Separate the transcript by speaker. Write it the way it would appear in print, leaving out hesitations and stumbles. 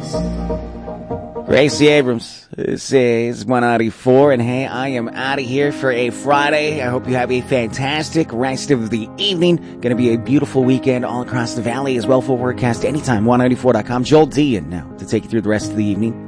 Speaker 1: Gracie Abrams. This is 194, and hey, I am out of here for a Friday. I hope you have a fantastic rest of the evening. Going to be a beautiful weekend all across the valley as well. Full forecast anytime, 194.com. Joel Dean now to take you through the rest of the evening.